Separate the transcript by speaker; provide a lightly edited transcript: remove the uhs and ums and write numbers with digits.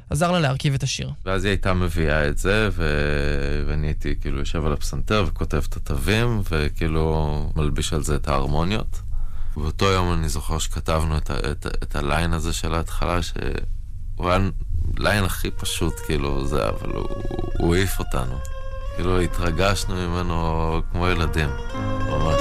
Speaker 1: עזר לה להרכיב את השיר.
Speaker 2: ואז היא הייתה מביאה את זה, ואני הייתי כאילו יושב על הפסנתר וכותב את התווים, וכאילו מלביש על זה את ההרמוניות. באותו יום אני זוכר שכתבנו את הליין הזה של ההתחלה, שהוא היה ליין הכי פשוט, כאילו זה, אבל הוא העיף אותנו. כאילו התרגשנו ממנו כמו ילדים, ממש.